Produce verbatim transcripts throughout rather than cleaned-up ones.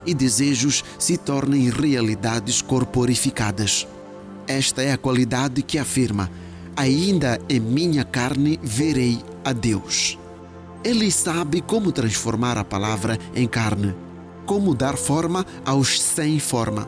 e desejos se tornem realidades corporificadas. Esta é a qualidade que afirma: ainda em minha carne verei a Deus. Ele sabe como transformar a palavra em carne, como dar forma aos sem forma.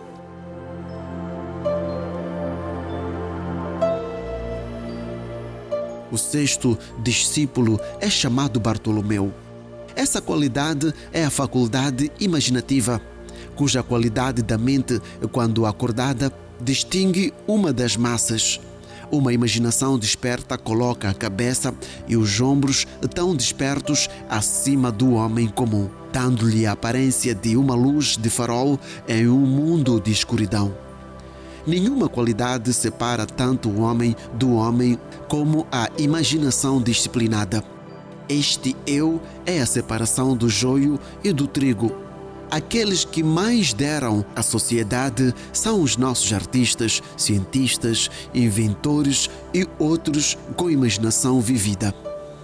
O sexto discípulo é chamado Bartolomeu. Essa qualidade é a faculdade imaginativa, cuja qualidade da mente, quando acordada, distingue uma das massas. Uma imaginação desperta coloca a cabeça e os ombros tão despertos acima do homem comum, dando-lhe a aparência de uma luz de farol em um mundo de escuridão. Nenhuma qualidade separa tanto o homem do homem como a imaginação disciplinada. Este eu é a separação do joio e do trigo. Aqueles que mais deram à sociedade são os nossos artistas, cientistas, inventores e outros com imaginação vivida.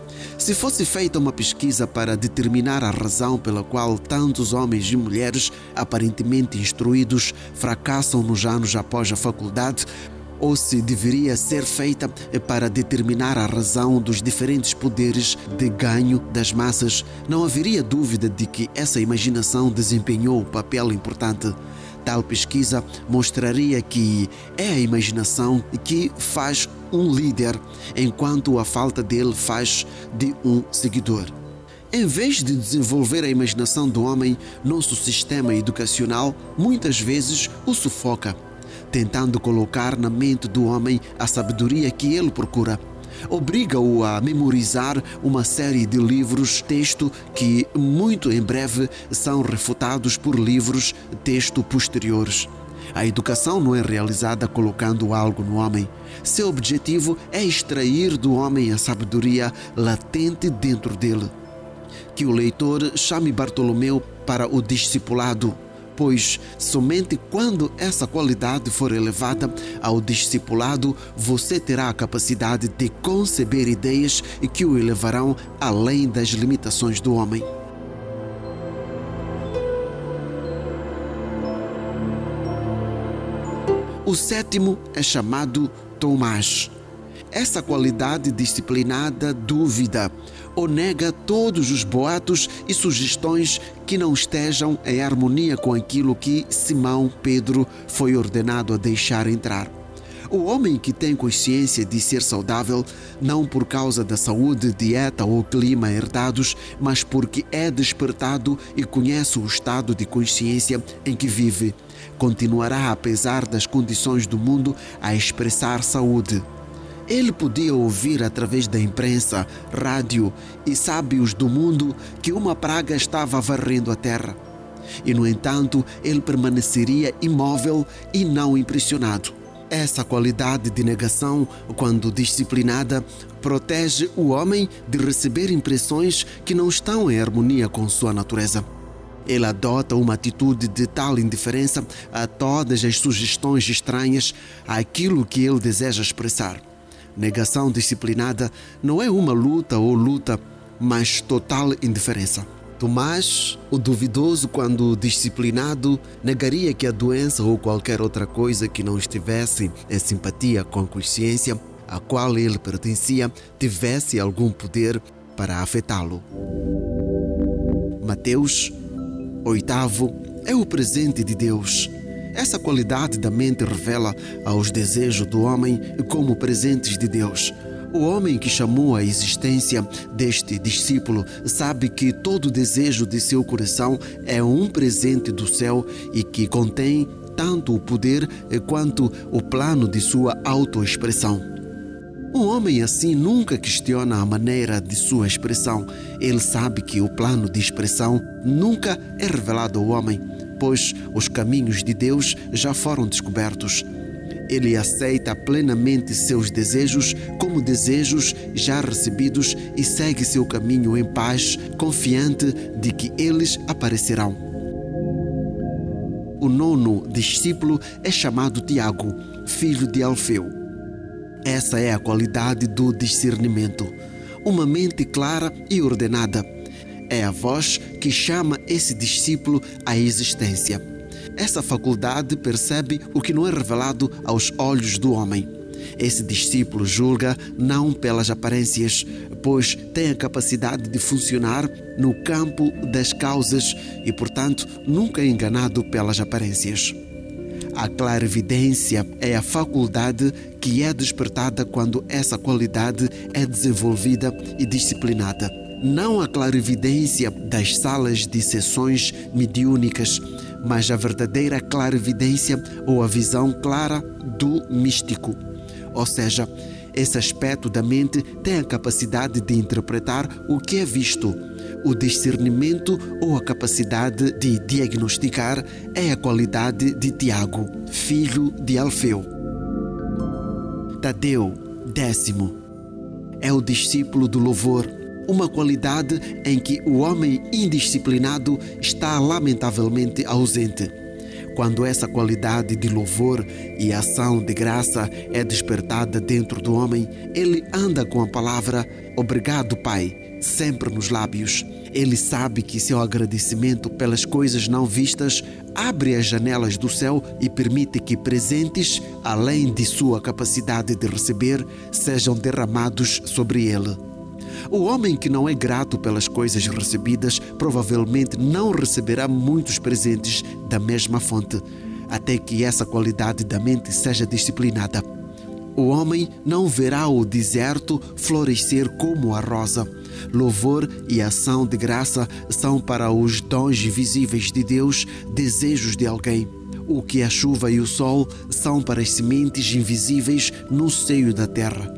Se fosse feita uma pesquisa para determinar a razão pela qual tantos homens e mulheres aparentemente instruídos fracassam nos anos após a faculdade, ou se deveria ser feita para determinar a razão dos diferentes poderes de ganho das massas, não haveria dúvida de que essa imaginação desempenhou um papel importante. Tal pesquisa mostraria que é a imaginação que faz um líder, enquanto a falta dele faz de um seguidor. Em vez de desenvolver a imaginação do homem, nosso sistema educacional muitas vezes o sufoca, tentando colocar na mente do homem a sabedoria que ele procura. Obriga-o a memorizar uma série de livros-texto que, muito em breve, são refutados por livros-texto posteriores. A educação não é realizada colocando algo no homem. Seu objetivo é extrair do homem a sabedoria latente dentro dele. Que o leitor chame Bartolomeu para o discipulado, pois somente quando essa qualidade for elevada ao discipulado, você terá a capacidade de conceber ideias que o elevarão além das limitações do homem. O sétimo é chamado Tomás. Essa qualidade disciplinada duvida ou nega todos os boatos e sugestões que não estejam em harmonia com aquilo que Simão Pedro foi ordenado a deixar entrar. O homem que tem consciência de ser saudável, não por causa da saúde, dieta ou clima herdados, mas porque é despertado e conhece o estado de consciência em que vive, continuará, apesar das condições do mundo, a expressar saúde. Ele podia ouvir através da imprensa, rádio e sábios do mundo que uma praga estava varrendo a terra. E, no entanto, ele permaneceria imóvel e não impressionado. Essa qualidade de negação, quando disciplinada, protege o homem de receber impressões que não estão em harmonia com sua natureza. Ele adota uma atitude de tal indiferença a todas as sugestões estranhas àquilo que ele deseja expressar. Negação disciplinada não é uma luta ou luta, mas total indiferença. Tomás, o duvidoso, quando disciplinado, negaria que a doença ou qualquer outra coisa que não estivesse em simpatia com a consciência a qual ele pertencia tivesse algum poder para afetá-lo. Mateus, oitavo, é o presente de Deus. Essa qualidade da mente revela aos desejos do homem como presentes de Deus. O homem que chamou a existência deste discípulo sabe que todo desejo de seu coração é um presente do céu e que contém tanto o poder quanto o plano de sua autoexpressão. Um homem assim nunca questiona a maneira de sua expressão. Ele sabe que o plano de expressão nunca é revelado ao homem, pois os caminhos de Deus já foram descobertos. Ele aceita plenamente seus desejos como desejos já recebidos e segue seu caminho em paz, confiante de que eles aparecerão. O nono discípulo é chamado Tiago, filho de Alfeu. Essa é a qualidade do discernimento, uma mente clara e ordenada. é a voz que chama esse discípulo à existência. Essa faculdade percebe o que não é revelado aos olhos do homem. Esse discípulo julga não pelas aparências, pois tem a capacidade de funcionar no campo das causas e, portanto, nunca é enganado pelas aparências. A clarividência é a faculdade que é despertada quando essa qualidade é desenvolvida e disciplinada. Não a clarividência das salas de sessões mediúnicas, mas a verdadeira clarividência ou a visão clara do místico. Ou seja, esse aspecto da mente tem a capacidade de interpretar o que é visto. O discernimento ou a capacidade de diagnosticar é a qualidade de Tiago, filho de Alfeu. Tadeu, décimo, é o discípulo do louvor, uma qualidade em que o homem indisciplinado está lamentavelmente ausente. Quando essa qualidade de louvor e ação de graça é despertada dentro do homem, ele anda com a palavra "Obrigado, Pai", sempre nos lábios. Ele sabe que seu agradecimento pelas coisas não vistas abre as janelas do céu e permite que presentes, além de sua capacidade de receber, sejam derramados sobre ele. O homem que não é grato pelas coisas recebidas provavelmente não receberá muitos presentes da mesma fonte, até que essa qualidade da mente seja disciplinada. O homem não verá o deserto florescer como a rosa. Louvor e ação de graça são para os dons visíveis de Deus desejos de alguém. O que a chuva e o sol são para as sementes invisíveis no seio da terra.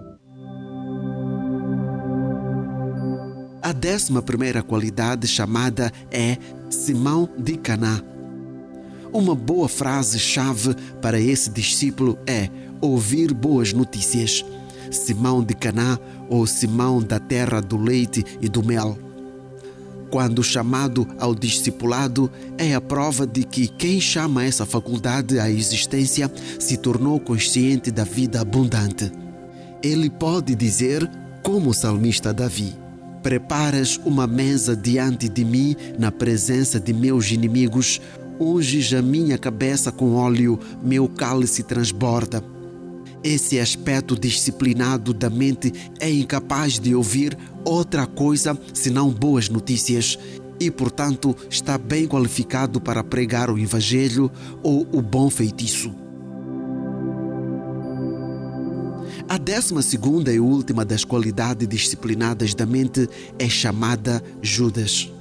A décima primeira qualidade chamada é Simão de Caná. Uma boa frase-chave para esse discípulo é ouvir boas notícias. Simão de Caná, ou Simão da terra do leite e do mel. Quando chamado ao discipulado, é a prova de que quem chama essa faculdade à existência se tornou consciente da vida abundante. Ele pode dizer, como o salmista Davi: "Preparas uma mesa diante de mim na presença de meus inimigos, unges a minha cabeça com óleo, meu cálice transborda." Esse aspecto disciplinado da mente é incapaz de ouvir outra coisa senão boas notícias e, portanto, está bem qualificado para pregar o evangelho ou o bom feitiço. A décima segunda e última das qualidades disciplinadas da mente é chamada Judas.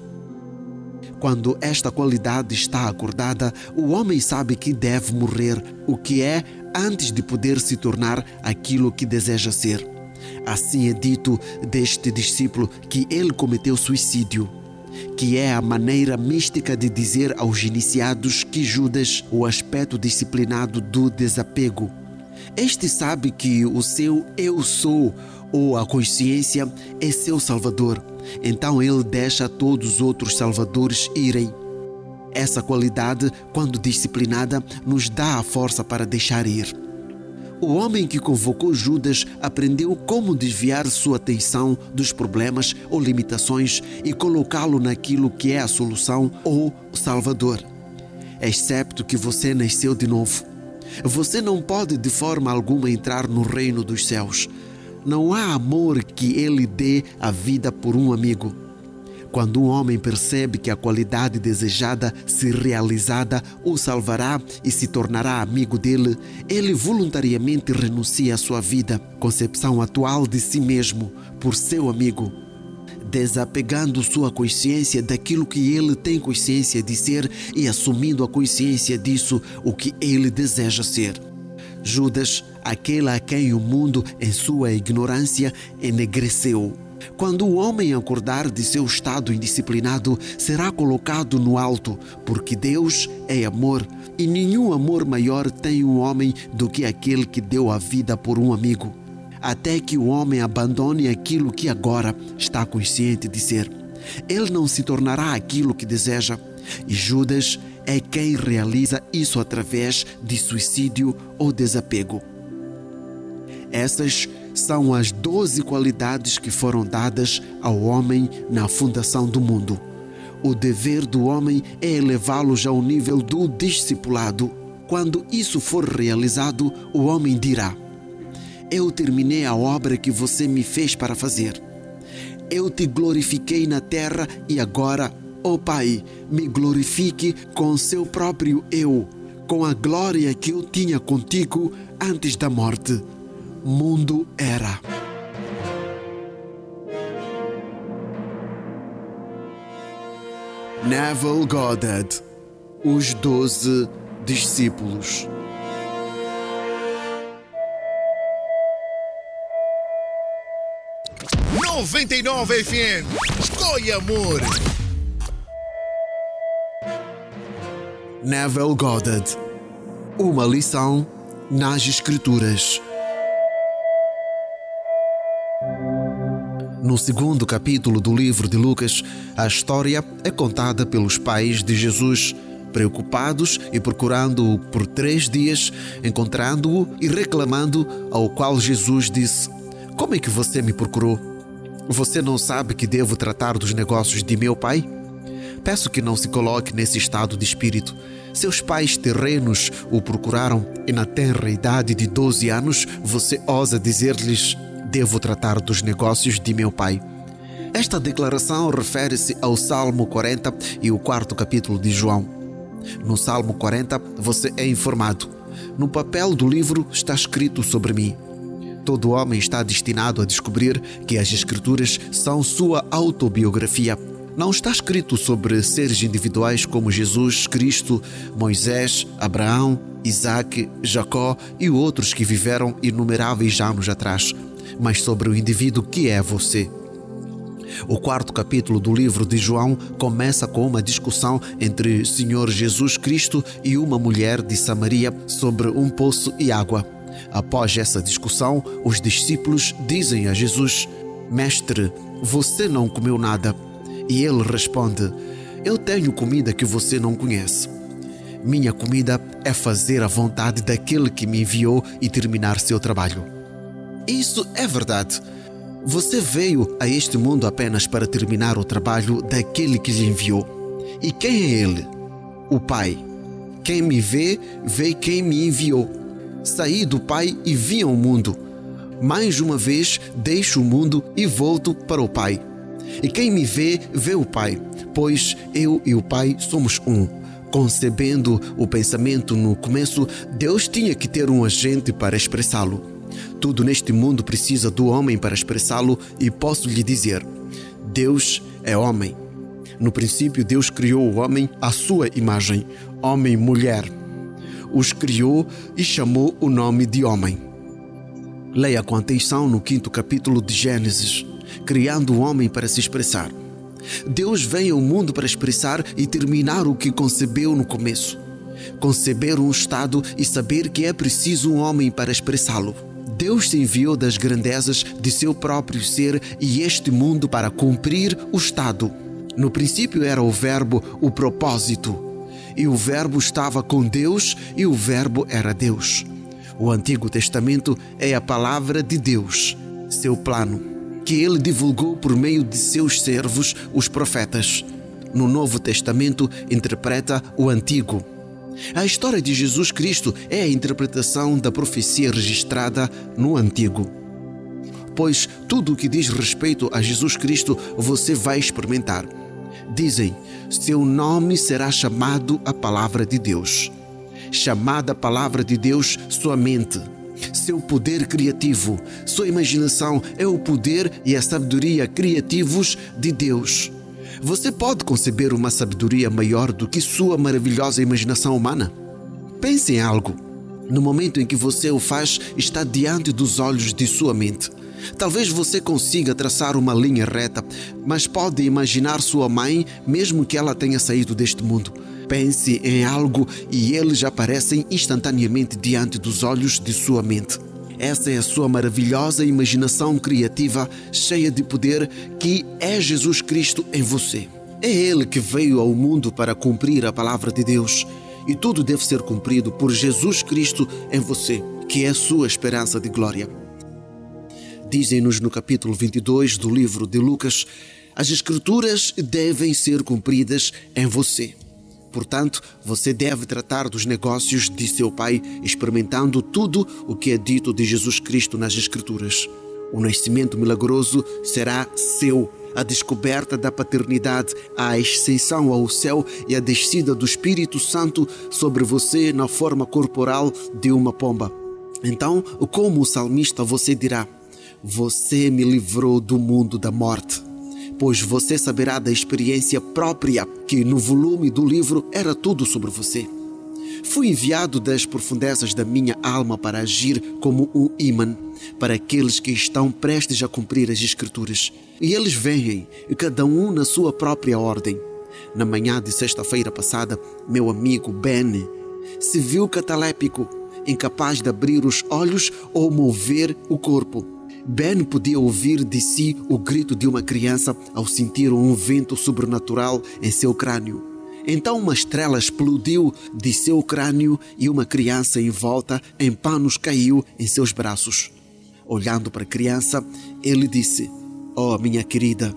Quando esta qualidade está acordada, o homem sabe que deve morrer, o que é, antes de poder se tornar aquilo que deseja ser. Assim é dito deste discípulo que ele cometeu suicídio, que é a maneira mística de dizer aos iniciados que Judas, o aspecto disciplinado do desapego. Este sabe que o seu eu sou, ou a consciência, é seu salvador. Então ele deixa todos os outros salvadores irem. Essa qualidade, quando disciplinada, nos dá a força para deixar ir. O homem que convocou Judas aprendeu como desviar sua atenção dos problemas ou limitações e colocá-lo naquilo que é a solução ou o Salvador. Excepto que você nasceu de novo. Você não pode de forma alguma entrar no reino dos céus. Não há amor que ele dê a vida por um amigo. Quando um homem percebe que a qualidade desejada, se realizada, o salvará e se tornará amigo dele, ele voluntariamente renuncia à sua vida, concepção atual de si mesmo, por seu amigo, desapegando sua consciência daquilo que ele tem consciência de ser e assumindo a consciência disso, o que ele deseja ser. Judas, aquele a quem o mundo, em sua ignorância, enegreceu. Quando o homem acordar de seu estado indisciplinado, será colocado no alto, porque Deus é amor, e nenhum amor maior tem um homem do que aquele que deu a vida por um amigo, até que o homem abandone aquilo que agora está consciente de ser. Ele não se tornará aquilo que deseja, e Judas é quem realiza isso através de suicídio ou desapego. Essas são as doze qualidades que foram dadas ao homem na fundação do mundo. O dever do homem é elevá-los ao nível do discipulado. Quando isso for realizado, o homem dirá: eu terminei a obra que você me fez para fazer. Eu te glorifiquei na terra e agora, ó Pai, me glorifique com seu próprio eu, com a glória que eu tinha contigo antes da morte. Mundo era. Neville Goddard, Os Doze Discípulos. noventa e nove F M, Escolha Amor. Neville Goddard, Uma lição nas Escrituras. No segundo capítulo do livro de Lucas, a história é contada pelos pais de Jesus, preocupados e procurando-o por três dias, encontrando-o e reclamando, ao qual Jesus disse: como é que você me procurou? Você não sabe que devo tratar dos negócios de meu pai? Peço que não se coloque nesse estado de espírito. Seus pais terrenos o procuraram e na tenra idade de doze anos você ousa dizer-lhes: devo tratar dos negócios de meu pai. Esta declaração refere-se ao Salmo quarenta e o quarto capítulo de João. No Salmo quarenta você é informado: no papel do livro está escrito sobre mim. Todo homem está destinado a descobrir que as Escrituras são sua autobiografia. Não está escrito sobre seres individuais como Jesus, Cristo, Moisés, Abraão, Isaac, Jacó e outros que viveram inumeráveis anos atrás, mas sobre o indivíduo que é você. O quarto capítulo do livro de João começa com uma discussão entre Senhor Jesus Cristo e uma mulher de Samaria sobre um poço e água. Após essa discussão, os discípulos dizem a Jesus: Mestre, você não comeu nada. E ele responde: eu tenho comida que você não conhece. Minha comida é fazer a vontade daquele que me enviou e terminar seu trabalho. Isso é verdade. Você veio a este mundo apenas para terminar o trabalho daquele que lhe enviou. E quem é ele? O Pai. Quem me vê, vê quem me enviou. Saí do Pai e vim ao mundo. Mais uma vez deixo o mundo e volto para o Pai. E quem me vê, vê o Pai, pois eu e o Pai somos um. Concebendo o pensamento no começo, Deus tinha que ter um agente para expressá-lo. Tudo neste mundo precisa do homem para expressá-lo e posso lhe dizer: Deus é homem. No princípio, Deus criou o homem à sua imagem, homem e mulher. Os criou e chamou o nome de homem. Leia com atenção no quinto capítulo de Gênesis, criando o homem para se expressar. Deus vem ao mundo para expressar e terminar o que concebeu no começo. Conceber um estado e saber que é preciso um homem para expressá-lo. Deus se enviou das grandezas de seu próprio ser e este mundo para cumprir o estado. No princípio era o verbo, o propósito. E o verbo estava com Deus e o verbo era Deus. O Antigo Testamento é a palavra de Deus, seu plano, que ele divulgou por meio de seus servos, os profetas. No Novo Testamento interpreta o Antigo. A história de Jesus Cristo é a interpretação da profecia registrada no Antigo. Pois tudo o que diz respeito a Jesus Cristo você vai experimentar. Dizem: seu nome será chamado a Palavra de Deus. Chamada a Palavra de Deus sua mente, seu poder criativo, sua imaginação é o poder e a sabedoria criativos de Deus. Você pode conceber uma sabedoria maior do que sua maravilhosa imaginação humana? Pense em algo. No momento em que você o faz, está diante dos olhos de sua mente. Talvez você consiga traçar uma linha reta, mas pode imaginar sua mãe, mesmo que ela tenha saído deste mundo. Pense em algo e eles aparecem instantaneamente diante dos olhos de sua mente. Essa é a sua maravilhosa imaginação criativa, cheia de poder, que é Jesus Cristo em você. É Ele que veio ao mundo para cumprir a palavra de Deus. E tudo deve ser cumprido por Jesus Cristo em você, que é sua esperança de glória. Dizem-nos no capítulo vinte e dois do livro de Lucas: as Escrituras devem ser cumpridas em você. Portanto, você deve tratar dos negócios de seu pai, experimentando tudo o que é dito de Jesus Cristo nas Escrituras. O nascimento milagroso será seu. A descoberta da paternidade, a ascensão ao céu e a descida do Espírito Santo sobre você na forma corporal de uma pomba. Então, como o salmista, você dirá: você me livrou do mundo da morte. Pois você saberá da experiência própria que no volume do livro era tudo sobre você. Fui enviado das profundezas da minha alma para agir como um ímã para aqueles que estão prestes a cumprir as Escrituras. E eles vêm, cada um na sua própria ordem. Na manhã de sexta-feira passada, meu amigo Ben se viu catalépico, incapaz de abrir os olhos ou mover o corpo. Ben podia ouvir de si o grito de uma criança ao sentir um vento sobrenatural em seu crânio. Então uma estrela explodiu de seu crânio e uma criança envolta em panos caiu em seus braços. Olhando para a criança, ele disse: "Oh, minha querida."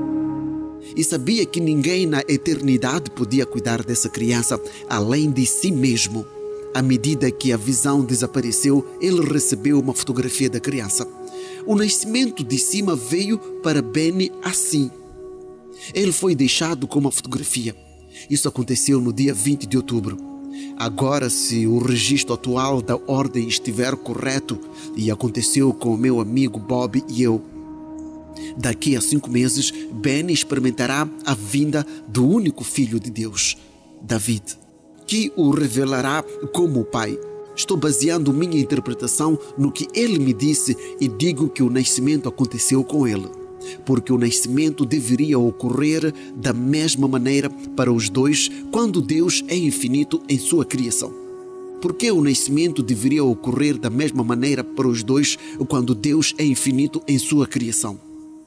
E sabia que ninguém na eternidade podia cuidar dessa criança além de si mesmo. À medida que a visão desapareceu, ele recebeu uma fotografia da criança. O nascimento de cima veio para Ben assim. Ele foi deixado com uma fotografia. Isso aconteceu no dia vinte de outubro. Agora, se o registro atual da ordem estiver correto, e aconteceu com o meu amigo Bob e eu, daqui a cinco meses, Ben experimentará a vinda do único Filho de Deus, David, que o revelará como o Pai. Estou baseando minha interpretação no que ele me disse e digo que o nascimento aconteceu com ele, porque o nascimento deveria ocorrer da mesma maneira para os dois quando Deus é infinito em sua criação. Porque o nascimento deveria ocorrer da mesma maneira para os dois quando Deus é infinito em sua criação.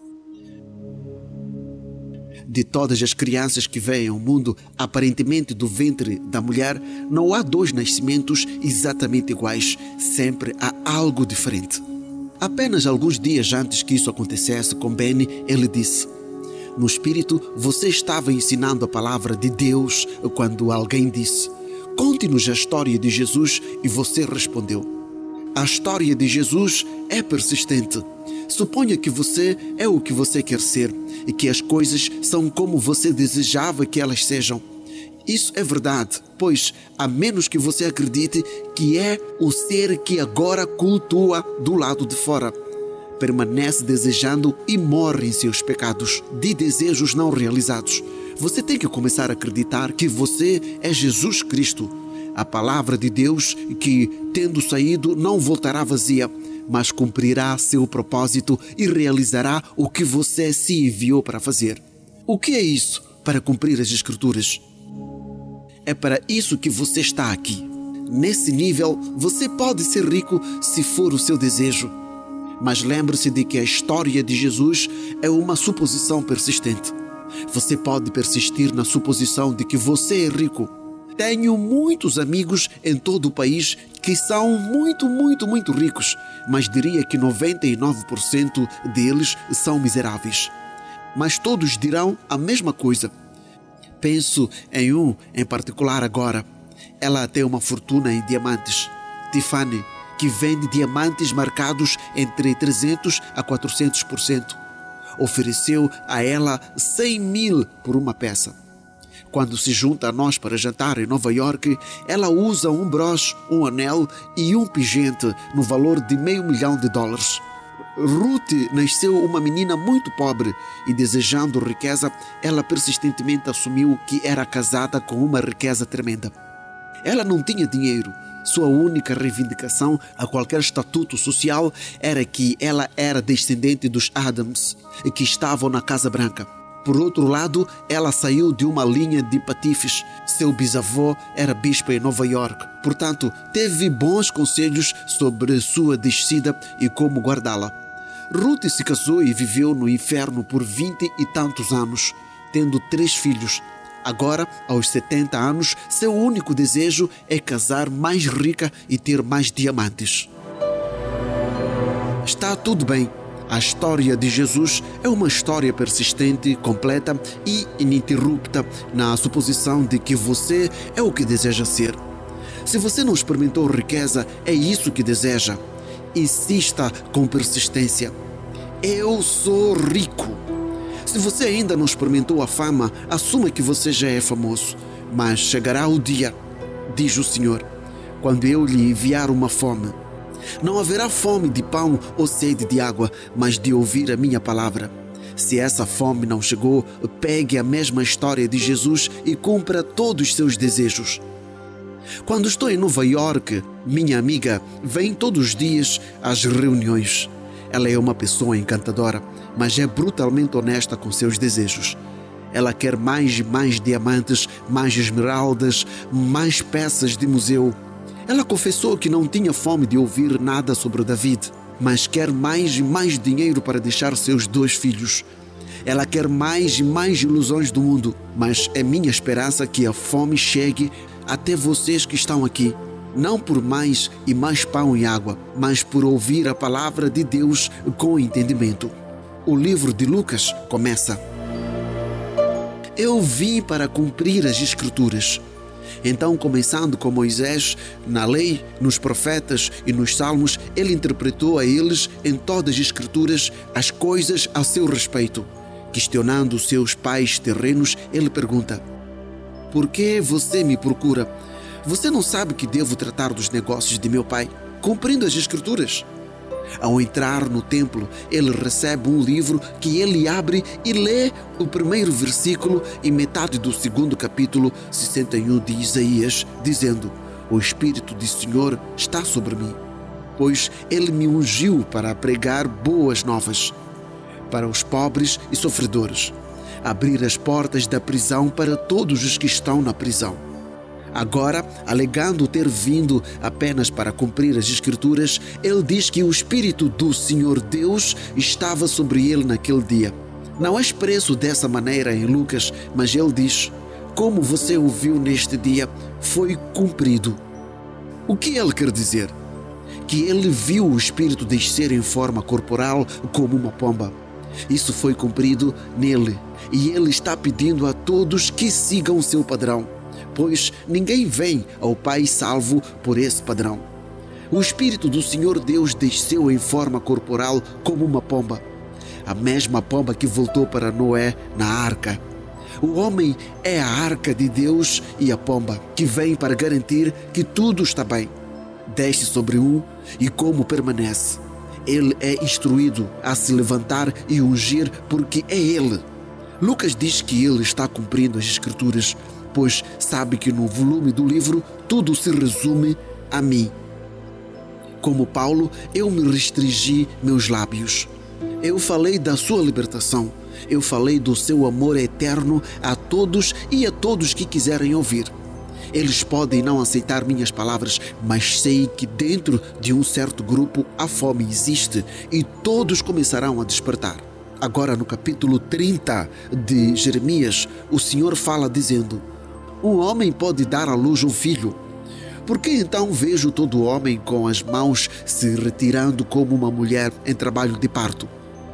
De todas as crianças que vêm ao mundo, aparentemente do ventre da mulher, não há dois nascimentos exatamente iguais. Sempre há algo diferente. Apenas alguns dias antes que isso acontecesse com Ben, ele disse: "No espírito, você estava ensinando a palavra de Deus quando alguém disse: 'Conte-nos a história de Jesus', e você respondeu: 'A história de Jesus é persistente. Suponha que você é o que você quer ser e que as coisas são como você desejava que elas sejam. Isso é verdade, pois, a menos que você acredite que é o ser que agora cultua do lado de fora, permanece desejando e morre em seus pecados de desejos não realizados. Você tem que começar a acreditar que você é Jesus Cristo, a palavra de Deus que, tendo saído, não voltará vazia, mas cumprirá seu propósito e realizará o que você se enviou para fazer. O que é isso para cumprir as Escrituras? É para isso que você está aqui. Nesse nível, você pode ser rico se for o seu desejo. Mas lembre-se de que a história de Jesus é uma suposição persistente. Você pode persistir na suposição de que você é rico. Tenho muitos amigos em todo o país que são muito, muito, muito ricos, mas diria que noventa e nove por cento deles são miseráveis. Mas todos dirão a mesma coisa. Penso em um em particular agora. Ela tem uma fortuna em diamantes. Tiffany, que vende diamantes marcados entre trezentos a quatrocentos por cento. Ofereceu a ela cem mil por uma peça. Quando se junta a nós para jantar em Nova York, ela usa um broche, um anel e um pingente no valor de meio milhão de dólares. Ruth nasceu uma menina muito pobre e, desejando riqueza, ela persistentemente assumiu que era casada com uma riqueza tremenda. Ela não tinha dinheiro. Sua única reivindicação a qualquer estatuto social era que ela era descendente dos Adams, que estavam na Casa Branca. Por outro lado, ela saiu de uma linha de patifes. Seu bisavô era bispo em Nova York. Portanto, teve bons conselhos sobre sua descida e como guardá-la. Ruth se casou e viveu no inferno por vinte e tantos anos, tendo três filhos. Agora, aos setenta anos, seu único desejo é casar mais rica e ter mais diamantes. Está tudo bem. A história de Jesus é uma história persistente, completa e ininterrupta na suposição de que você é o que deseja ser. Se você não experimentou riqueza, é isso que deseja. Insista com persistência. Eu sou rico. Se você ainda não experimentou a fama, assuma que você já é famoso. Mas chegará o dia, diz o Senhor, quando eu lhe enviar uma fome. Não haverá fome de pão ou sede de água, mas de ouvir a minha palavra. Se essa fome não chegou, pegue a mesma história de Jesus e cumpra todos os seus desejos. Quando estou em Nova York, minha amiga vem todos os dias às reuniões. Ela é uma pessoa encantadora, mas é brutalmente honesta com seus desejos. Ela quer mais e mais diamantes, mais esmeraldas, mais peças de museu. Ela confessou que não tinha fome de ouvir nada sobre David, mas quer mais e mais dinheiro para deixar seus dois filhos. Ela quer mais e mais ilusões do mundo, mas é minha esperança que a fome chegue até vocês que estão aqui, não por mais e mais pão e água, mas por ouvir a palavra de Deus com entendimento. O livro de Lucas começa: Eu vim para cumprir as Escrituras. Então, começando com Moisés, na lei, nos profetas e nos salmos, ele interpretou a eles, em todas as Escrituras, as coisas a seu respeito. Questionando seus pais terrenos, ele pergunta: Por que você me procura? Você não sabe que devo tratar dos negócios de meu pai, cumprindo as Escrituras? Ao entrar no templo, ele recebe um livro que ele abre e lê o primeiro versículo e metade do segundo capítulo sessenta e um de Isaías, dizendo: O Espírito do Senhor está sobre mim, pois ele me ungiu para pregar boas novas para os pobres e sofredores, abrir as portas da prisão para todos os que estão na prisão. Agora, alegando ter vindo apenas para cumprir as Escrituras, ele diz que o Espírito do Senhor Deus estava sobre ele naquele dia. Não é expresso dessa maneira em Lucas, mas ele diz: Como você ouviu neste dia, foi cumprido. O que ele quer dizer? Que ele viu o Espírito descer em forma corporal como uma pomba. Isso foi cumprido nele, e ele está pedindo a todos que sigam o seu padrão, pois ninguém vem ao Pai salvo por esse padrão. O Espírito do Senhor Deus desceu em forma corporal como uma pomba, a mesma pomba que voltou para Noé na arca. O homem é a arca de Deus e a pomba, que vem para garantir que tudo está bem. Desce sobre um e como permanece. Ele é instruído a se levantar e ungir porque é ele. Lucas diz que ele está cumprindo as Escrituras, pois sabe que no volume do livro tudo se resume a mim. Como Paulo, eu me restringi meus lábios. Eu falei da sua libertação. Eu falei do seu amor eterno a todos e a todos que quiserem ouvir. Eles podem não aceitar minhas palavras, mas sei que dentro de um certo grupo a fome existe e todos começarão a despertar. Agora no capítulo trinta de Jeremias, o Senhor fala dizendo: Um homem pode dar à luz um filho. Por que então vejo todo homem com as mãos se retirando como uma mulher em trabalho de parto?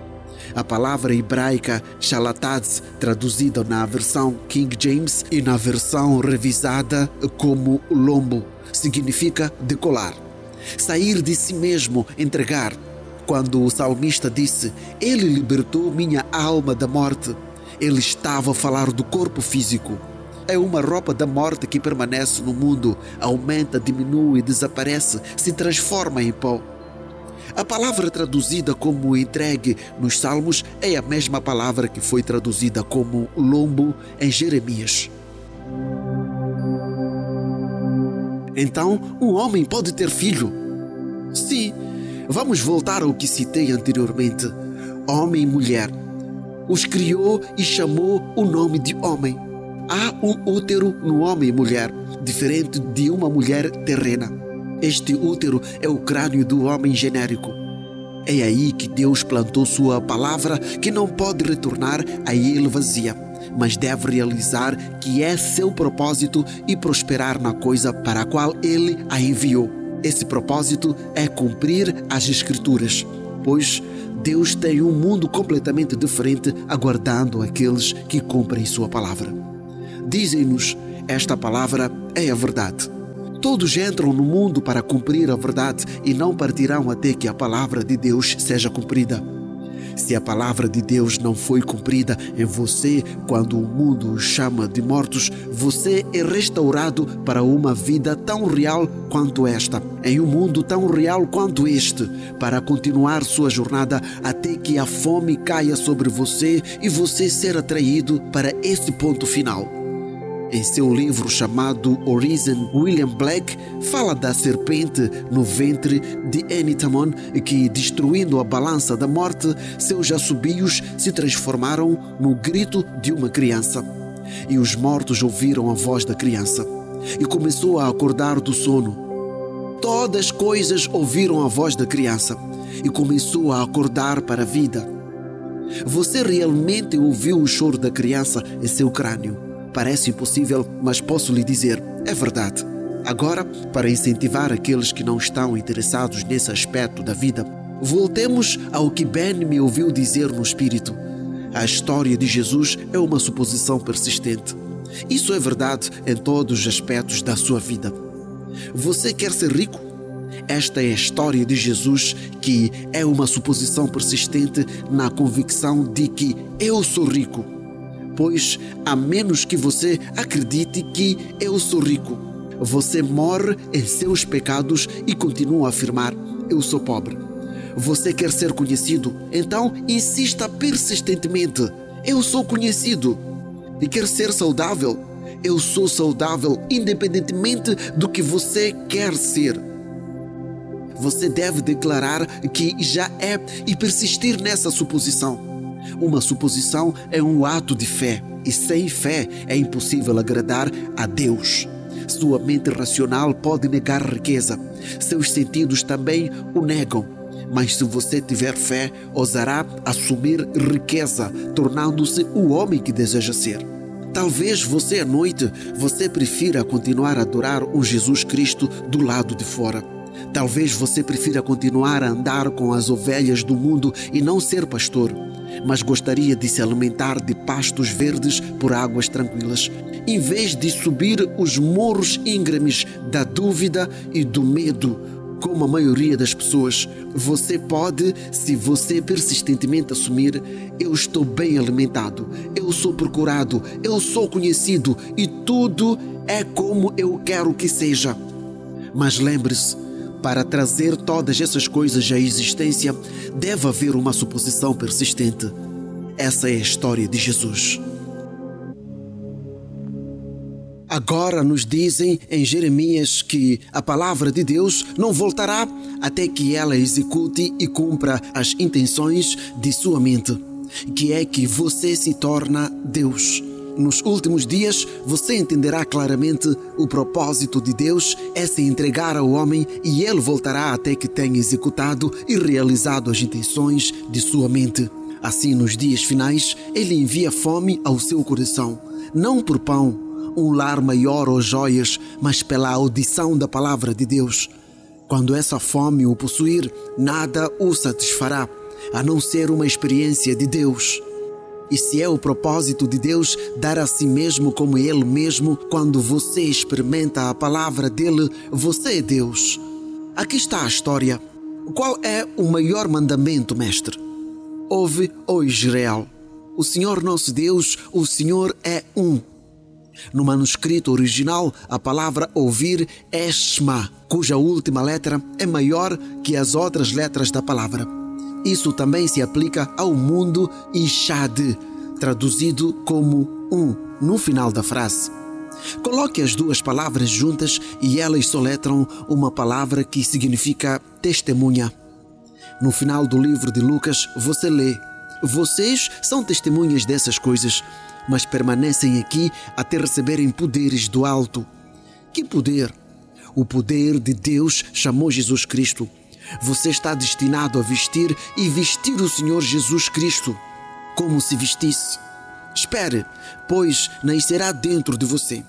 A palavra hebraica shalataz, traduzida na versão King James e na versão revisada como lombo, significa decolar, sair de si mesmo, entregar. Quando o salmista disse: Ele libertou minha alma da morte, ele estava a falar do corpo físico. É uma roupa da morte que permanece no mundo, aumenta, diminui, desaparece, se transforma em pó. A palavra traduzida como entregue nos Salmos é a mesma palavra que foi traduzida como lombo em Jeremias. Então, um homem pode ter filho? Sim, vamos voltar ao que citei anteriormente. Homem e mulher. Os criou e chamou o nome de homem. Há um útero no homem e mulher, diferente de uma mulher terrena. Este útero é o crânio do homem genérico. É aí que Deus plantou sua palavra, que não pode retornar a ele vazia, mas deve realizar que é seu propósito e prosperar na coisa para a qual ele a enviou. Esse propósito é cumprir as Escrituras, pois Deus tem um mundo completamente diferente aguardando aqueles que cumprem sua palavra. Dizem-nos, esta palavra é a verdade. Todos entram no mundo para cumprir a verdade e não partirão até que a palavra de Deus seja cumprida. Se a palavra de Deus não foi cumprida em você quando o mundo o chama de mortos, você é restaurado para uma vida tão real quanto esta, em um mundo tão real quanto este, para continuar sua jornada até que a fome caia sobre você e você ser atraído para esse ponto final. Em seu livro chamado Horizon, William Black fala da serpente no ventre de Enitamon que, destruindo a balança da morte, seus assobios se transformaram no grito de uma criança. E os mortos ouviram a voz da criança e começou a acordar do sono. Todas as coisas ouviram a voz da criança e começou a acordar para a vida. Você realmente ouviu o choro da criança em seu crânio. Parece impossível, mas posso lhe dizer, é verdade. Agora, para incentivar aqueles que não estão interessados nesse aspecto da vida, voltemos ao que Ben me ouviu dizer no espírito. A história de Jesus é uma suposição persistente. Isso é verdade em todos os aspectos da sua vida. Você quer ser rico? Esta é a história de Jesus, que é uma suposição persistente na convicção de que eu sou rico. Pois, a menos que você acredite que eu sou rico, você morre em seus pecados e continua a afirmar, eu sou pobre. Você quer ser conhecido? Então insista persistentemente, eu sou conhecido. E quer ser saudável? Eu sou saudável independentemente do que você quer ser. Você deve declarar que já é e persistir nessa suposição. Uma suposição é um ato de fé, e sem fé é impossível agradar a Deus. Sua mente racional pode negar riqueza, seus sentidos também o negam. Mas se você tiver fé, ousará assumir riqueza, tornando-se o homem que deseja ser. Talvez você à noite, você prefira continuar a adorar um Jesus Cristo do lado de fora. Talvez você prefira continuar a andar com as ovelhas do mundo e não ser pastor, mas gostaria de se alimentar de pastos verdes por águas tranquilas, em vez de subir os morros íngremes da dúvida e do medo, como a maioria das pessoas. Você pode, se você persistentemente assumir, eu estou bem alimentado, eu sou procurado, eu sou conhecido e tudo é como eu quero que seja. Mas lembre-se, para trazer todas essas coisas à existência, deve haver uma suposição persistente. Essa é a história de Jesus. Agora nos dizem em Jeremias que a palavra de Deus não voltará até que ela execute e cumpra as intenções de sua mente, que é que você se torna Deus. Nos últimos dias, você entenderá claramente o propósito de Deus é se entregar ao homem e ele voltará até que tenha executado e realizado as intenções de sua mente. Assim, nos dias finais, ele envia fome ao seu coração, não por pão, um lar maior ou joias, mas pela audição da palavra de Deus. Quando essa fome o possuir, nada o satisfará, a não ser uma experiência de Deus. E se é o propósito de Deus dar a si mesmo como Ele mesmo, quando você experimenta a palavra dele, você é Deus. Aqui está a história. Qual é o maior mandamento, mestre? Ouve, ó Israel, o Senhor nosso Deus, o Senhor é um. No manuscrito original, a palavra ouvir é Shema, cuja última letra é maior que as outras letras da palavra. Isso também se aplica ao mundo Ishad, traduzido como um, no final da frase. Coloque as duas palavras juntas e elas soletram uma palavra que significa testemunha. No final do livro de Lucas, você lê: vocês são testemunhas dessas coisas, mas permanecem aqui até receberem poderes do alto. Que poder? O poder de Deus chamou Jesus Cristo. Você está destinado a vestir e vestir o Senhor Jesus Cristo. Como se vestisse? Espere, pois nascerá dentro de você.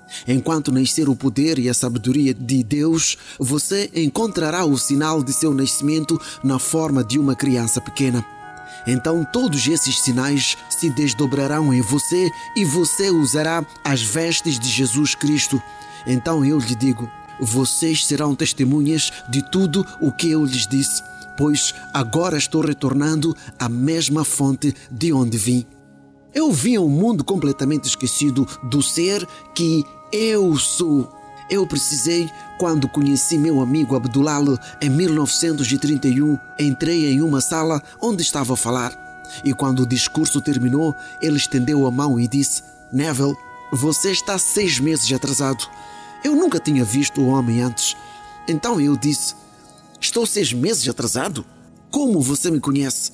Enquanto nascer o poder e a sabedoria de Deus, você encontrará o sinal de seu nascimento na forma de uma criança pequena. Então todos esses sinais se desdobrarão em você e você usará as vestes de Jesus Cristo. Então eu lhe digo, vocês serão testemunhas de tudo o que eu lhes disse, pois agora estou retornando à mesma fonte de onde vim. Eu vim ao mundo completamente esquecido do ser que eu sou. Eu precisei, quando conheci meu amigo Abdullah em mil novecentos e trinta e um, entrei em uma sala onde estava a falar. E quando o discurso terminou, ele estendeu a mão e disse: Neville, você está seis meses atrasado. Eu nunca tinha visto o homem antes. Então eu disse: estou seis meses atrasado? Como você me conhece?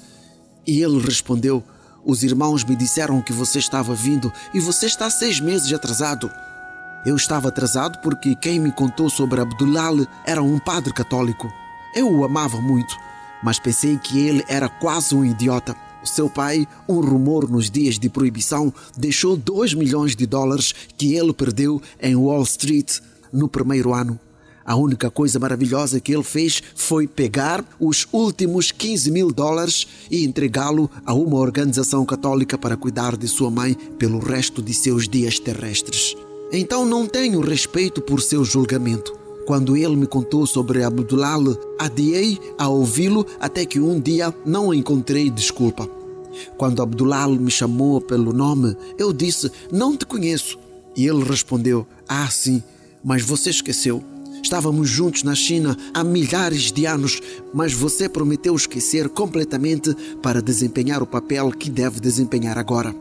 E ele respondeu: os irmãos me disseram que você estava vindo e você está seis meses atrasado. Eu estava atrasado porque quem me contou sobre Abdullah era um padre católico. Eu o amava muito, mas pensei que ele era quase um idiota. O seu pai, um rumor nos dias de proibição, deixou dois milhões de dólares que ele perdeu em Wall Street no primeiro ano. A única coisa maravilhosa que ele fez foi pegar os últimos quinze mil dólares e entregá-lo a uma organização católica para cuidar de sua mãe pelo resto de seus dias terrestres. Então não tenho respeito por seu julgamento. Quando ele me contou sobre Abdullah, adiei a ouvi-lo até que um dia não encontrei desculpa. Quando Abdullah me chamou pelo nome, eu disse: não te conheço. E ele respondeu: ah, sim, mas você esqueceu. Estávamos juntos na China há milhares de anos, mas você prometeu esquecer completamente para desempenhar o papel que deve desempenhar agora.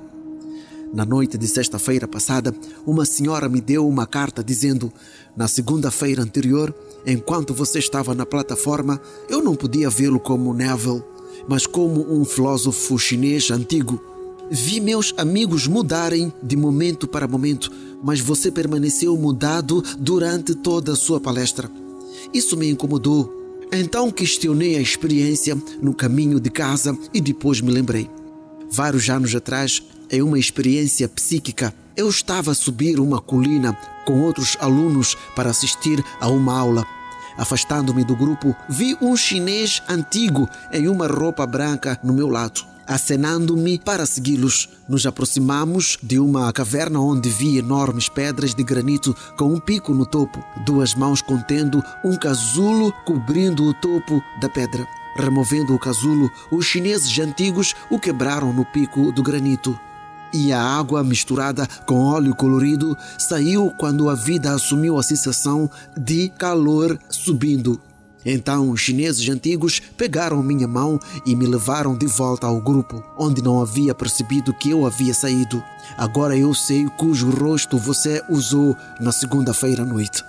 Na noite de sexta-feira passada, uma senhora me deu uma carta dizendo: na segunda-feira anterior, enquanto você estava na plataforma, eu não podia vê-lo como Neville, mas como um filósofo chinês antigo. Vi meus amigos mudarem de momento para momento, mas você permaneceu mudado durante toda a sua palestra. Isso me incomodou. Então questionei a experiência no caminho de casa e depois me lembrei. Vários anos atrás, em uma experiência psíquica, eu estava a subir uma colina com outros alunos para assistir a uma aula. Afastando-me do grupo, vi um chinês antigo em uma roupa branca no meu lado, acenando-me para segui-los. Nos aproximamos de uma caverna onde vi enormes pedras de granito com um pico no topo, duas mãos contendo um casulo cobrindo o topo da pedra. Removendo o casulo, os chineses antigos o quebraram no pico do granito. E a água misturada com óleo colorido saiu quando a vida assumiu a sensação de calor subindo. Então os chineses antigos pegaram minha mão e me levaram de volta ao grupo, onde não havia percebido que eu havia saído. Agora eu sei cujo rosto você usou na segunda-feira à noite.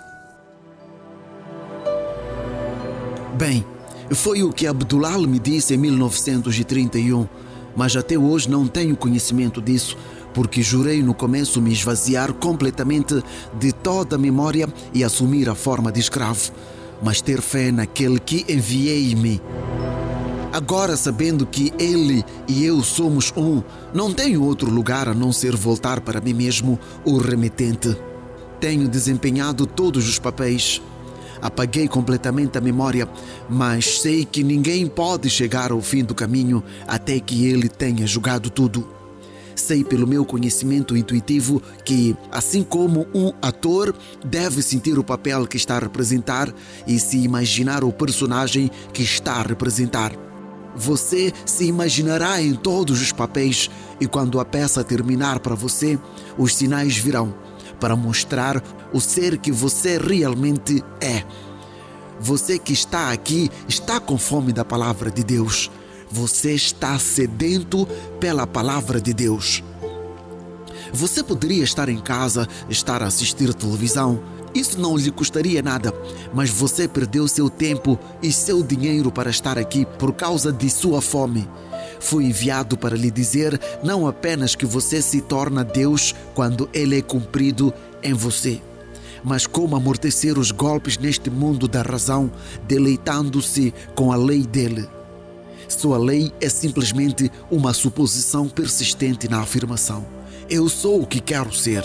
Bem, foi o que Abdullah me disse em mil novecentos e trinta e um, mas até hoje não tenho conhecimento disso, porque jurei no começo me esvaziar completamente de toda a memória e assumir a forma de escravo, mas ter fé naquele que enviei-me. Agora, sabendo que ele e eu somos um, não tenho outro lugar a não ser voltar para mim mesmo, o remetente. Tenho desempenhado todos os papéis. Apaguei completamente a memória, mas sei que ninguém pode chegar ao fim do caminho até que ele tenha jogado tudo. Sei pelo meu conhecimento intuitivo que, assim como um ator deve sentir o papel que está a representar e se imaginar o personagem que está a representar, você se imaginará em todos os papéis e quando a peça terminar para você, os sinais virão para mostrar o ser que você realmente é. Você que está aqui está com fome da palavra de Deus. Você está sedento pela palavra de Deus. Você poderia estar em casa, estar a assistir televisão. Isso não lhe custaria nada, mas você perdeu seu tempo e seu dinheiro para estar aqui por causa de sua fome. Fui enviado para lhe dizer não apenas que você se torna Deus quando Ele é cumprido em você, mas como amortecer os golpes neste mundo da razão, deleitando-se com a lei dele. Sua lei é simplesmente uma suposição persistente na afirmação: eu sou o que quero ser.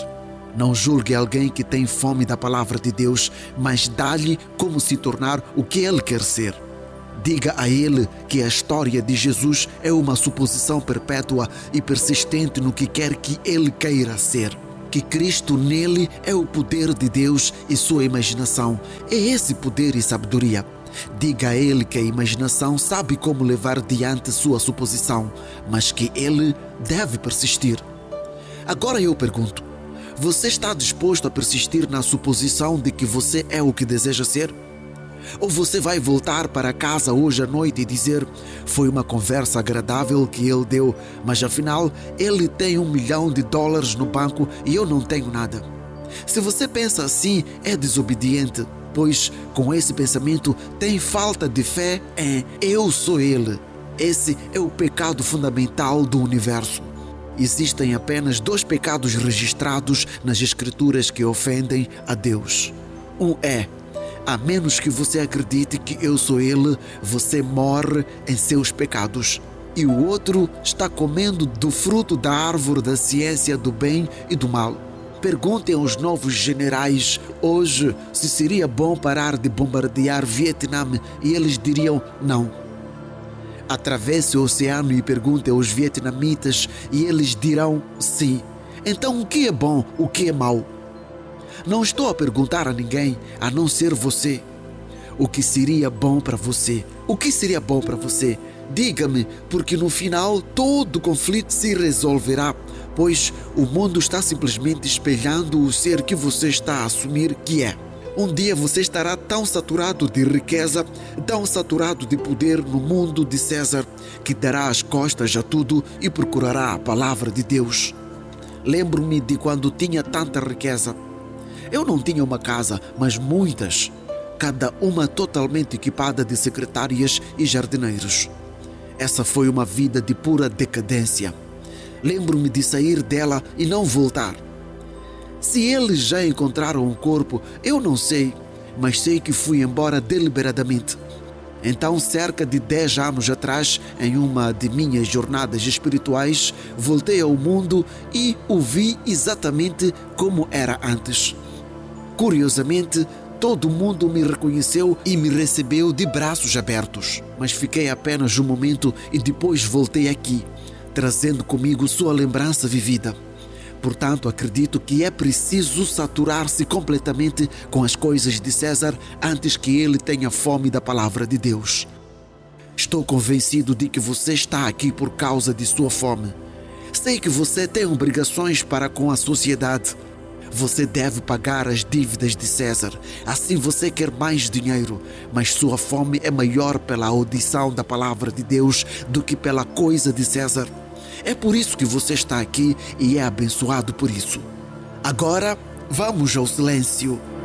Não julgue alguém que tem fome da palavra de Deus, mas dá-lhe como se tornar o que ele quer ser. Diga a ele que a história de Jesus é uma suposição perpétua e persistente no que quer que ele queira ser. Que Cristo nele é o poder de Deus e sua imaginação. É esse poder e sabedoria. Diga a ele que a imaginação sabe como levar diante sua suposição, mas que ele deve persistir. Agora eu pergunto, você está disposto a persistir na suposição de que você é o que deseja ser? Ou você vai voltar para casa hoje à noite e dizer: foi uma conversa agradável que ele deu, mas afinal ele tem um milhão de dólares no banco e eu não tenho nada? Se você pensa assim, é desobediente, pois com esse pensamento tem falta de fé em eu sou ele. Esse é o pecado fundamental do universo. Existem apenas dois pecados registrados nas Escrituras que ofendem a Deus. Um é: a menos que você acredite que eu sou ele, você morre em seus pecados. E o outro está comendo do fruto da árvore da ciência do bem e do mal. Perguntem aos novos generais hoje se seria bom parar de bombardear Vietnã e eles diriam não. Atravesse o oceano e pergunte aos vietnamitas e eles dirão sim. Então o que é bom, o que é mau? Não estou a perguntar a ninguém, a não ser você. O que seria bom para você? O que seria bom para você? Diga-me, porque no final todo o conflito se resolverá, pois o mundo está simplesmente espelhando o ser que você está a assumir que é. Um dia você estará tão saturado de riqueza, tão saturado de poder no mundo de César, que dará as costas a tudo e procurará a palavra de Deus. Lembro-me de quando tinha tanta riqueza. Eu não tinha uma casa, mas muitas, cada uma totalmente equipada de secretárias e jardineiros. Essa foi uma vida de pura decadência. Lembro-me de sair dela e não voltar. Se eles já encontraram um corpo, eu não sei, mas sei que fui embora deliberadamente. Então, cerca de dez anos atrás, em uma de minhas jornadas espirituais, voltei ao mundo e o vi exatamente como era antes. Curiosamente, todo mundo me reconheceu e me recebeu de braços abertos. Mas fiquei apenas um momento e depois voltei aqui, trazendo comigo sua lembrança vivida. Portanto, acredito que é preciso saturar-se completamente com as coisas de César antes que ele tenha fome da palavra de Deus. Estou convencido de que você está aqui por causa de sua fome. Sei que você tem obrigações para com a sociedade. Você deve pagar as dívidas de César, assim você quer mais dinheiro, mas sua fome é maior pela audição da palavra de Deus do que pela coisa de César. É por isso que você está aqui e é abençoado por isso. Agora, vamos ao silêncio.